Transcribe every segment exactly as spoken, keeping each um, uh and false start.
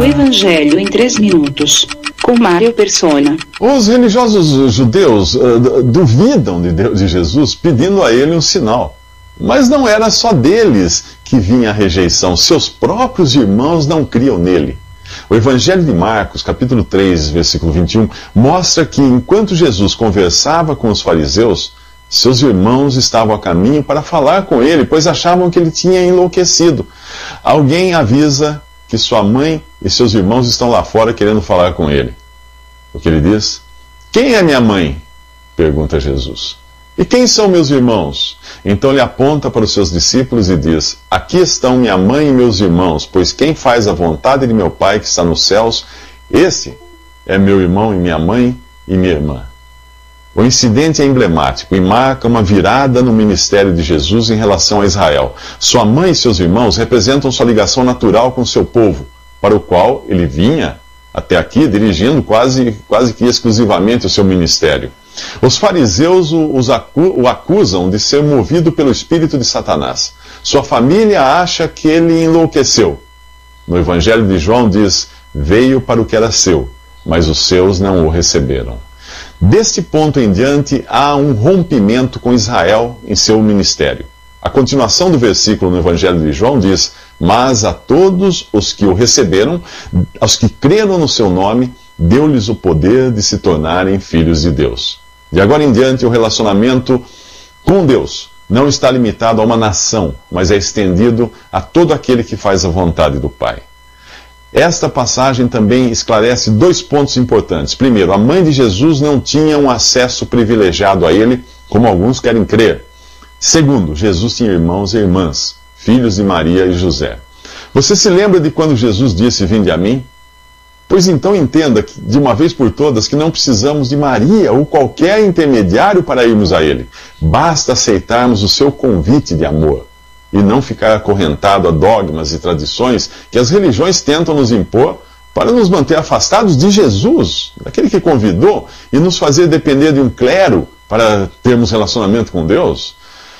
O Evangelho em três minutos, com Mário Persona. Os religiosos judeus uh, duvidam de, Deus, de Jesus, pedindo a ele um sinal. Mas não era só deles que vinha a rejeição. Seus próprios irmãos não criam nele. O Evangelho de Marcos, capítulo três, versículo vinte e um, mostra que enquanto Jesus conversava com os fariseus, seus irmãos estavam a caminho para falar com ele, pois achavam que ele tinha enlouquecido. Alguém avisa que sua mãe e seus irmãos estão lá fora querendo falar com ele. O que ele diz? Quem é minha mãe? Pergunta Jesus. E quem são meus irmãos? Então ele aponta para os seus discípulos e diz: aqui estão minha mãe e meus irmãos, pois quem faz a vontade de meu Pai que está nos céus, esse é meu irmão e minha mãe e minha irmã. O incidente é emblemático e marca uma virada no ministério de Jesus em relação a Israel. Sua mãe e seus irmãos representam sua ligação natural com seu povo, para o qual ele vinha até aqui dirigindo quase, quase que exclusivamente o seu ministério. Os fariseus o, os acu, o acusam de ser movido pelo espírito de Satanás. Sua família acha que ele enlouqueceu. No Evangelho de João diz: veio para o que era seu, mas os seus não o receberam. Deste ponto em diante, há um rompimento com Israel em seu ministério. A continuação do versículo no Evangelho de João diz: mas a todos os que o receberam, aos que creram no seu nome, deu-lhes o poder de se tornarem filhos de Deus. De agora em diante, o relacionamento com Deus não está limitado a uma nação, mas é estendido a todo aquele que faz a vontade do Pai. Esta passagem também esclarece dois pontos importantes. Primeiro, a mãe de Jesus não tinha um acesso privilegiado a ele, como alguns querem crer. Segundo, Jesus tinha irmãos e irmãs, filhos de Maria e José. Você se lembra de quando Jesus disse: vinde a mim? Pois então entenda que, de uma vez por todas, que não precisamos de Maria ou qualquer intermediário para irmos a ele. Basta aceitarmos o seu convite de amor e não ficar acorrentado a dogmas e tradições que as religiões tentam nos impor para nos manter afastados de Jesus, daquele que convidou, e nos fazer depender de um clero para termos relacionamento com Deus.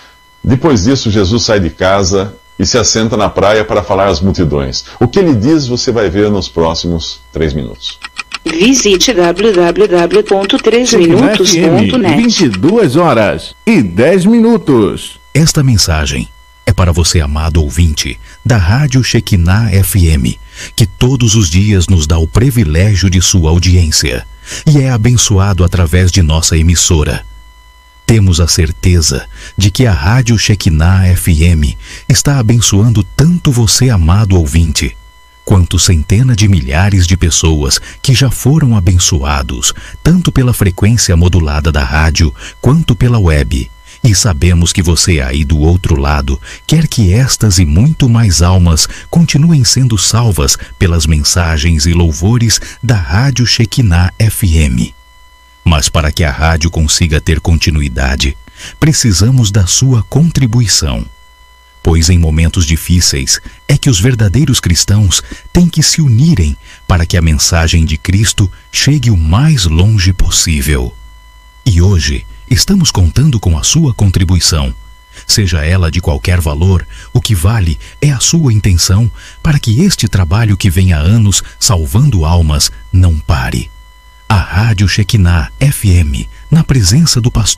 Depois disso, Jesus sai de casa e se assenta na praia para falar às multidões. O que ele diz você vai ver nos próximos três minutos. Visite w w w ponto três minutos ponto net. vinte e duas horas e dez minutos. Esta mensagem é para você, amado ouvinte, da Rádio Shekinah F M, que todos os dias nos dá o privilégio de sua audiência e é abençoado através de nossa emissora. Temos a certeza de que a Rádio Shekinah F M está abençoando tanto você, amado ouvinte, quanto centenas de milhares de pessoas que já foram abençoados, tanto pela frequência modulada da rádio, quanto pela web. E sabemos que você aí do outro lado quer que estas e muito mais almas continuem sendo salvas pelas mensagens e louvores da Rádio Shekinah F M. Mas para que a rádio consiga ter continuidade, precisamos da sua contribuição. Pois em momentos difíceis é que os verdadeiros cristãos têm que se unirem para que a mensagem de Cristo chegue o mais longe possível. E hoje estamos contando com a sua contribuição. Seja ela de qualquer valor, o que vale é a sua intenção para que este trabalho que vem há anos salvando almas não pare. A Rádio Shekinah F M, na presença do pastor